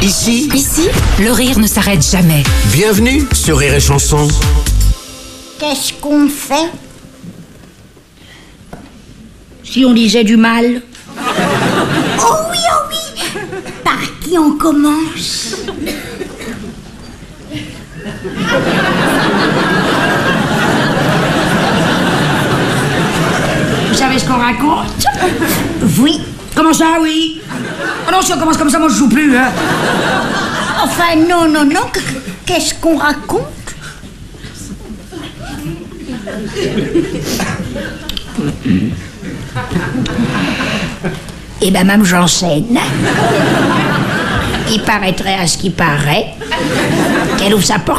Ici, le rire ne s'arrête jamais. bienvenue sur Rire et Chanson. Qu'est-ce qu'on fait Si on disait du mal. Oh oui, par qui on commence? Vous savez ce qu'on raconte? Oui. Comment ça, oui? Oh non, si on commence comme ça, moi je joue plus, hein. Enfin, non. Qu'est-ce qu'on raconte? Eh ben, même j'enseigne. Il paraîtrait à ce qui paraît qu'elle ouvre sa porte